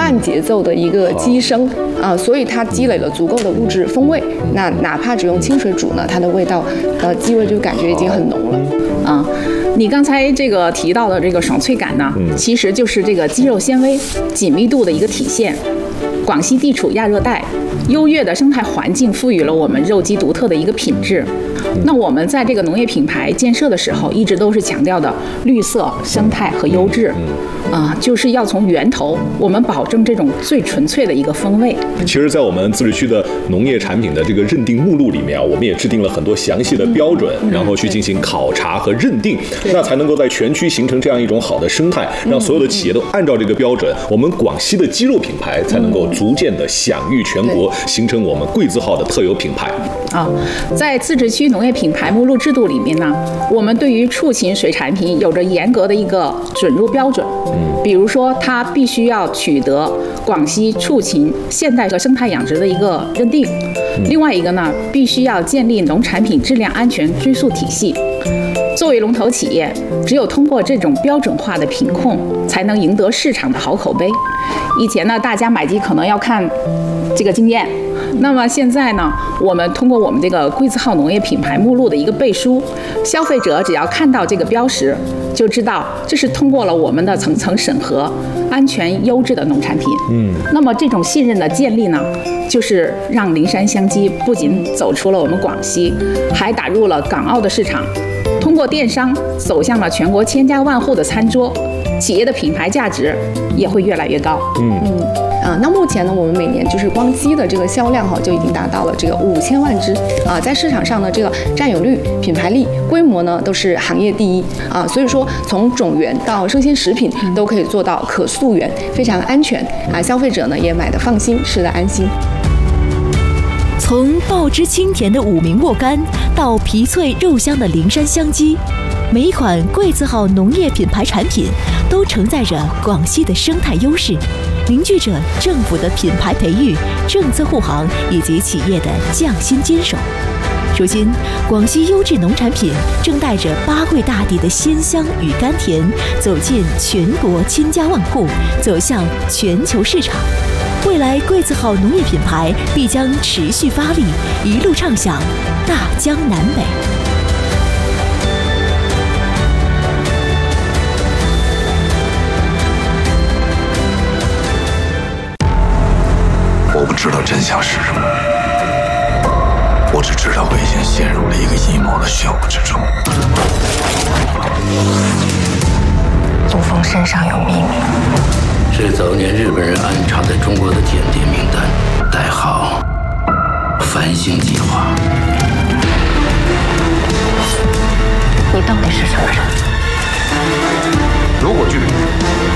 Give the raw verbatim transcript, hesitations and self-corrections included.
慢节奏的一个机生啊，所以它积累了足够的物质风味。那哪怕只用清水煮呢，它的味道呃鸡味就感觉已经很浓了啊。你刚才这个提到的这个爽脆感呢，嗯、其实就是这个肌肉纤维紧密度的一个体现。广西地处亚热带，优越的生态环境赋予了我们肉鸡独特的一个品质。那我们在这个农业品牌建设的时候，一直都是强调的绿色、生态和优质，啊，就是要从源头，我们保证这种最纯粹的一个风味。 其实，在我们自治区的农业产品的这个认定目录里面啊，我们也制定了很多详细的标准，嗯、然后去进行考察和认定，那才能够在全区形成这样一种好的生态，让所有的企业都按照这个标准，我们广西的鸡肉品牌才能够逐渐的享誉全国，形成我们贵字号的特有品牌。 啊，在自治区农业品牌目录制度里面呢，我们对于畜禽水产品有着严格的一个准入标准。嗯，比如说，它必须要取得广西畜禽现代和生态养殖的一个认定。嗯、另外一个呢，必须要建立农产品质量安全追溯体系。作为龙头企业，只有通过这种标准化的品控，才能赢得市场的好口碑。以前呢，大家买鸡可能要看这个经验，那么现在呢，我们通过我们这个贵字号农业品牌目录的一个背书，消费者只要看到这个标识，就知道这是通过了我们的层层审核，安全优质的农产品。嗯，那么这种信任的建立呢，就是让灵山香鸡不仅走出了我们广西，还打入了港澳的市场。通过电商走向了全国千家万户的餐桌，企业的品牌价值也会越来越高。 嗯嗯啊，那目前呢，我们每年就是光鸡的这个销量哈，就已经达到了这个五千万只啊，在市场上呢，这个占有率、品牌力、规模呢，都是行业第一啊。所以说，从种源到生鲜食品都可以做到可溯源，非常安全啊，消费者呢也买得放心，吃得安心。 从爆汁清甜的五名沃柑到皮脆肉香的灵山香鸡，每一款贵字号农业品牌产品都承载着广西的生态优势，凝聚着政府的品牌培育、政策护航以及企业的匠心坚守。如今，广西优质农产品正带着八桂大地的鲜香与甘甜，走进全国千家万户，走向全球市场。未来贵字号农业品牌必将持续发力，一路畅响大江南北。 我不知道真相是什么，我只知道我已经陷入了一个阴谋的漩涡之中。 陆枫身上有秘密， 是早年日本人安插在中国的间谍名单，代号“繁星计划”。 你到底是什么人？ 如果剧里